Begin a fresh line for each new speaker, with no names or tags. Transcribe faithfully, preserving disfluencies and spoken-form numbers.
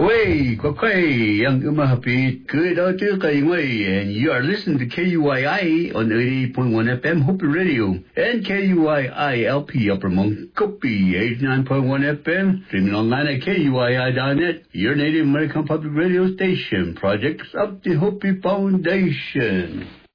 Way, Kwakway, Young Umahapi, good out there, and you are listening to K U I I on eighty-eight point one F M Hopi Radio, and K U I I L P Upper Montgomery, eighty-nine point one F M, streaming online at K U I I dot net, your Native American Public Radio station, projects of the Hopi Foundation.